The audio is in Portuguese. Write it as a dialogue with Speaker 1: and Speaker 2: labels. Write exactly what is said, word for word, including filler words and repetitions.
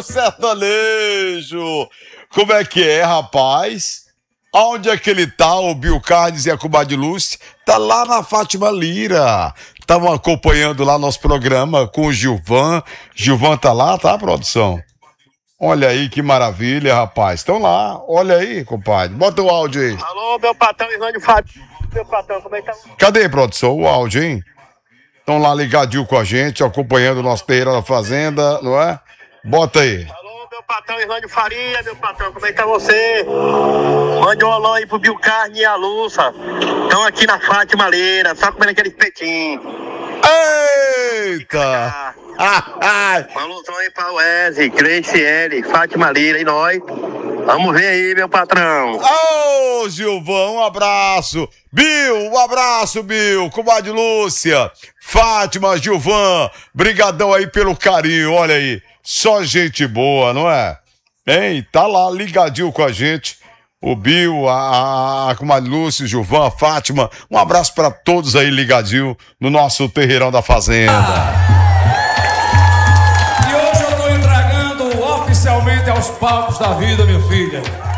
Speaker 1: do sertanejo. Como é que é, rapaz? Aonde é que ele tá, o Bill Carnes e a comadre Lúcia? Tá lá na Fátima Lira. Estavam acompanhando lá nosso programa com o Gilvan. Gilvan tá lá, tá, produção? Olha aí que maravilha, rapaz. Estão lá. Olha aí, compadre. Bota o áudio aí.
Speaker 2: Alô, meu patrão, Ivan de Fátima. Meu patrão, como é que tá?
Speaker 1: Cadê, produção, o áudio, hein? Estão lá ligadinho com a gente, acompanhando o nosso terreiro da fazenda, não é? Bota aí.
Speaker 2: Alô, meu patrão, Ivan de Faria, meu patrão, como é que tá você? Mande um alô aí pro Bill Carne e a Lúcia. Estão aqui na Fátima Leira, só comendo aquele espetinho.
Speaker 1: Eita!
Speaker 2: Um alôzão aí pra Wesley, Grace L, Fátima Lira e nós. Vamos ver aí, meu patrão.
Speaker 1: Ô, Gilvão, um abraço. Bill, um abraço, Bill. Comadre Lúcia, Fátima, Gilvan, brigadão aí pelo carinho, olha aí. Só gente boa, não é? Hein? Tá lá ligadinho com a gente. O Bill, a, a, a comadre Lúcia, Gilvan, a Fátima. Um abraço pra todos aí ligadinho no nosso terreirão da fazenda.
Speaker 3: E hoje eu tô entregando oficialmente aos palcos da vida, minha filha.